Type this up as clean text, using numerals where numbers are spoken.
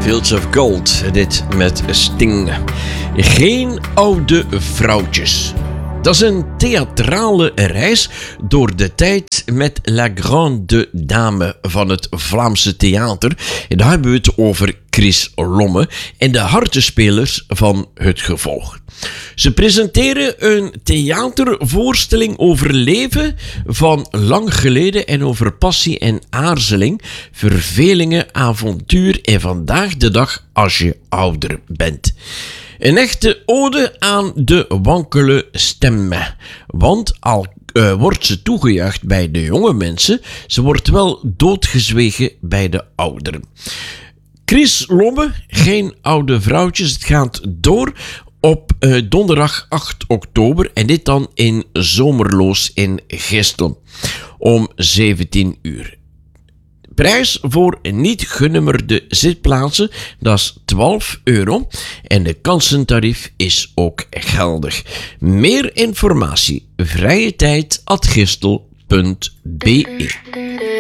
Fields of Gold, dit met Sting. Geen oude vrouwtjes. Dat is een theatrale reis door de tijd met La Grande Dame van het Vlaamse theater. En daar hebben we het over Chris Lomme en de hartenspelers van Het Gevolg. Ze presenteren een theatervoorstelling over leven van lang geleden en over passie en aarzeling, vervelingen, avontuur en vandaag de dag als je ouder bent. Een echte ode aan de wankele stem. Want al wordt ze toegejuicht bij de jonge mensen, ze wordt wel doodgezwegen bij de ouderen. Chris Lomme, geen oude vrouwtjes. Het gaat door op donderdag 8 oktober en dit dan in Zomerloos in Gestel om 17 uur. Prijs voor niet genummerde zitplaatsen, dat is €12 en de kansentarief is ook geldig. Meer informatie, vrije tijd @gistel.be.